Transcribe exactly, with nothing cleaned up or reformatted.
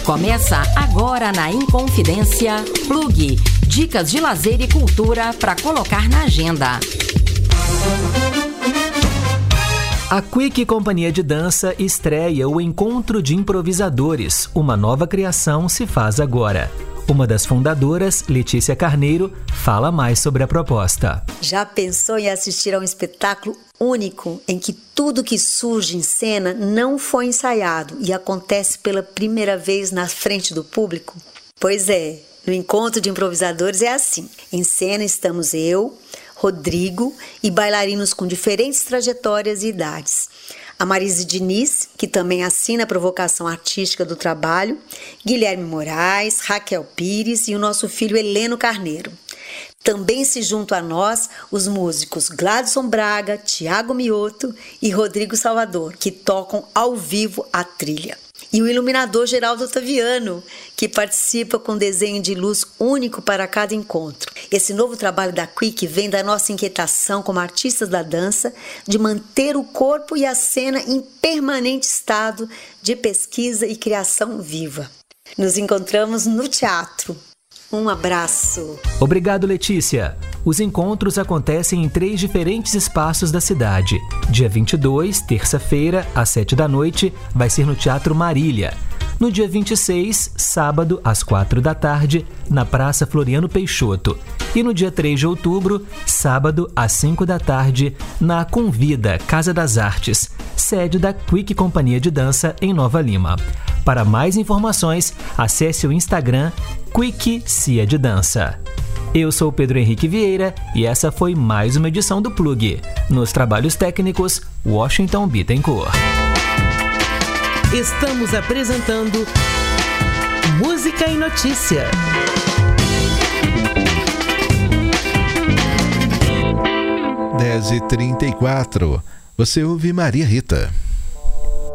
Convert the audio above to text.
Começa agora na Inconfidência Plug. Dicas de lazer e cultura para colocar na agenda. A Quick Companhia de Dança estreia o Encontro de Improvisadores. Uma nova criação se faz agora. Uma das fundadoras, Letícia Carneiro, fala mais sobre a proposta. Já pensou em assistir a um espetáculo único em que tudo que surge em cena não foi ensaiado e acontece pela primeira vez na frente do público? Pois é, no Encontro de Improvisadores é assim. Em cena estamos eu, Rodrigo e bailarinos com diferentes trajetórias e idades. A Marise Diniz, que também assina a provocação artística do trabalho, Guilherme Moraes, Raquel Pires e o nosso filho Heleno Carneiro. Também se juntam a nós os músicos Gladson Braga, Tiago Mioto e Rodrigo Salvador, que tocam ao vivo a trilha. E o iluminador Geraldo Otaviano, que participa com desenho de luz único para cada encontro. Esse novo trabalho da Quick vem da nossa inquietação como artistas da dança de manter o corpo e a cena em permanente estado de pesquisa e criação viva. Nos encontramos no teatro. Um abraço. Obrigado, Letícia. Os encontros acontecem em três diferentes espaços da cidade. Dia vinte e dois, terça-feira, às sete da noite, vai ser no Teatro Marília. No dia vinte e seis, sábado, às quatro da tarde, na Praça Floriano Peixoto. E no dia três de outubro, sábado, às cinco da tarde, na Convida, Casa das Artes, sede da Quick Companhia de Dança em Nova Lima. Para mais informações, acesse o Instagram Quick Cia de Dança. Eu sou Pedro Henrique Vieira e essa foi mais uma edição do Plug. Nos trabalhos técnicos, Washington Bittencourt. Estamos apresentando Música e Notícia. dez e trinta e quatro. Você ouve Maria Rita.